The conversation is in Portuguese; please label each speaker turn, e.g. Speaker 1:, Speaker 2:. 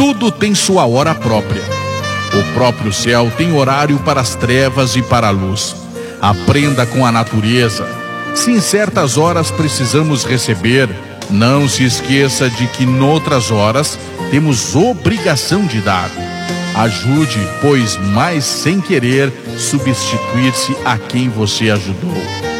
Speaker 1: Tudo tem sua hora própria. O próprio céu tem horário para as trevas e para a luz. Aprenda com a natureza. Se em certas horas precisamos receber, não se esqueça de que noutras horas temos obrigação de dar. Ajude, pois mais sem querer substituir-se a quem você ajudou.